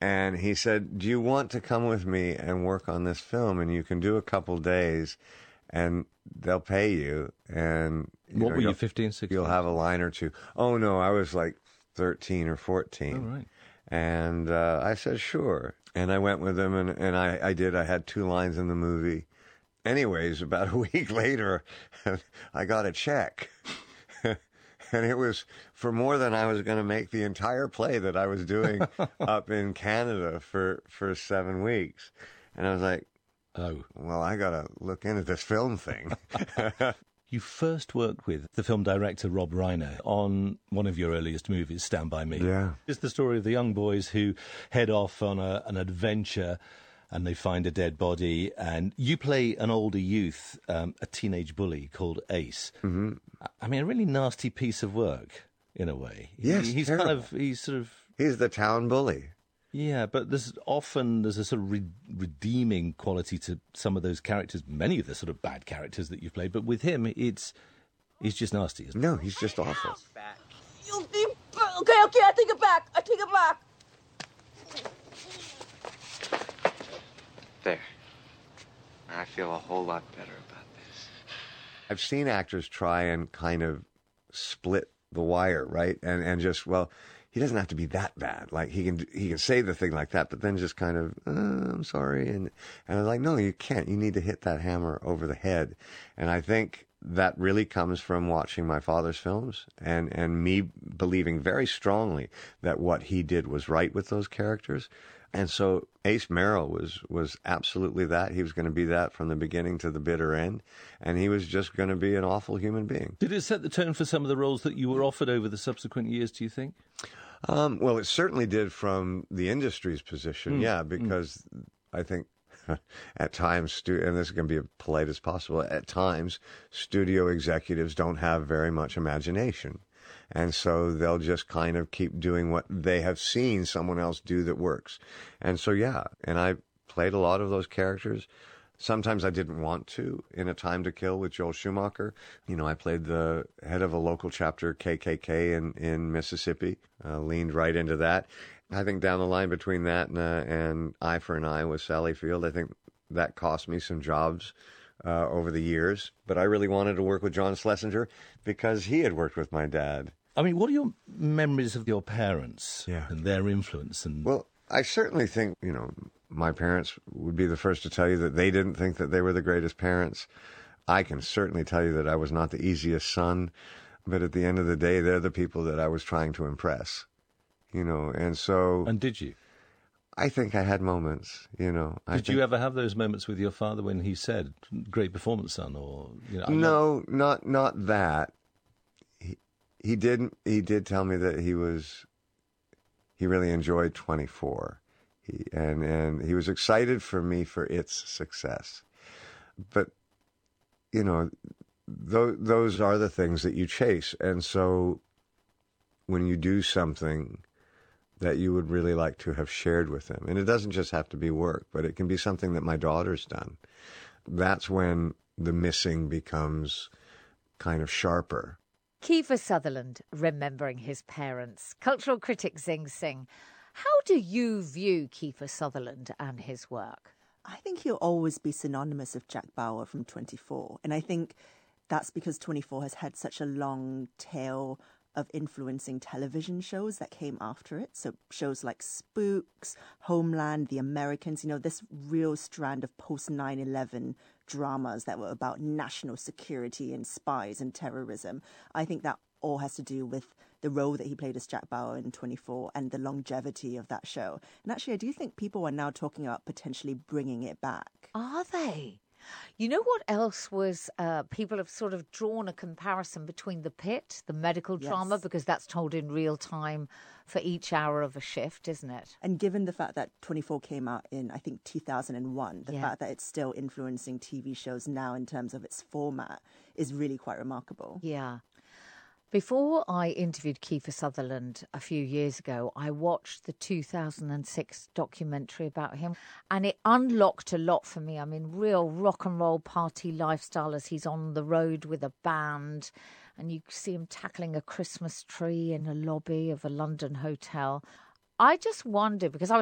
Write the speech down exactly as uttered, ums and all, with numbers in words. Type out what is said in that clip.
And he said, do you want to come with me and work on this film? And you can do a couple days, and they'll pay you. And you What know, were you, you'll- fifteen, sixteen? You'll have a line or two. Oh, no, I was like thirteen or fourteen. Oh, right. And uh, I said, sure. And I went with him, and, and I, I did. I had two lines in the movie. Anyways, about a week later, I got a check. And it was for more than I was going to make the entire play that I was doing up in Canada for, for seven weeks. And I was like, oh, well, I got to look into this film thing. You first worked with the film director Rob Reiner on one of your earliest movies, Stand By Me. Yeah. It's the story of the young boys who head off on a, an adventure and they find a dead body. And you play an older youth, um, a teenage bully called Ace. Mm-hmm. I mean, a really nasty piece of work, in a way. Yes, he, He's terrible. kind of, he's sort of... He's the town bully. Yeah, but there's often there's a sort of re- redeeming quality to some of those characters, many of the sort of bad characters that you've played. But with him, it's he's just nasty. Isn't No, he's just awful. You think, okay, okay, I take it back. I take it back. There. I feel a whole lot better about this. I've seen actors try and kind of split the wire, right? And and just, well, he doesn't have to be that bad. Like, he can he can say the thing like that, but then just kind of, uh, I'm sorry. And, and I'm like, no, you can't. You need to hit that hammer over the head. And I think that really comes from watching my father's films and, and me believing very strongly that what he did was right with those characters. And so Ace Merrill was, was absolutely that. He was going to be that from the beginning to the bitter end. And he was just going to be an awful human being. Did it set the tone for some of the roles that you were offered over the subsequent years, do you think? Um, well, it certainly did from the industry's position, Mm. yeah, because mm. I think at times, stu- and this is going to be as polite as possible, at times studio executives don't have very much imagination. And so they'll just kind of keep doing what they have seen someone else do that works. And so, yeah, and I played a lot of those characters. Sometimes I didn't want to. In A Time to Kill with Joel Schumacher, you know, I played the head of a local chapter K K K in, in Mississippi, uh, leaned right into that. I think down the line between that and, uh, and Eye for an Eye with Sally Field, I think that cost me some jobs uh, over the years. But I really wanted to work with John Schlesinger because he had worked with my dad. I mean, what are your memories of your parents Yeah. and their influence? And Well, I certainly think, you know, my parents would be the first to tell you that they didn't think that they were the greatest parents. I can certainly tell you that I was not the easiest son, but at the end of the day, they're the people that I was trying to impress, you know, and so and did you? I think I had moments, you know. I Did think, you ever have those moments with your father when he said, great performance, son, or, you know? I'm No, not not that. He, he did he did tell me that he was he really enjoyed twenty-four. He, and and he was excited for me for its success. But you know, th- those are the things that you chase. And so when you do something that you would really like to have shared with them, and it doesn't just have to be work, but it can be something that my daughter's done, that's when the missing becomes kind of sharper. Kiefer Sutherland, remembering his parents. Cultural critic Zing Singh. How do you view Kiefer Sutherland and his work? I think he'll always be synonymous with Jack Bauer from twenty-four. And I think that's because twenty-four has had such a long tail of influencing television shows that came after it. So shows like Spooks, Homeland, The Americans, you know, this real strand of post nine eleven dramas that were about national security and spies and terrorism. I think that all has to do with the role that he played as Jack Bauer in twenty-four and the longevity of that show. And actually, I do think people are now talking about potentially bringing it back. Are they? You know what else was, uh, people have sort of drawn a comparison between The Pit, the medical Yes. drama, because that's told in real time for each hour of a shift, isn't it? And given the fact that twenty-four came out in, I think, two thousand one, the Yeah. fact that it's still influencing T V shows now in terms of its format is really quite remarkable. Yeah. Before I interviewed Kiefer Sutherland a few years ago, I watched the two thousand six documentary about him, and it unlocked a lot for me. I mean, real rock and roll party lifestyle as he's on the road with a band, and you see him tackling a Christmas tree in a lobby of a London hotel. I just wonder, because I was